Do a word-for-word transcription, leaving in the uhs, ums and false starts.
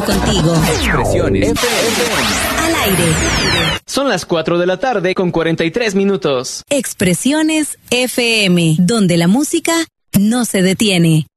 contigo. Expresiones F M. Al aire. Son las cuatro de la tarde con cuarenta y tres minutos. Expresiones F M, donde la música no se detiene.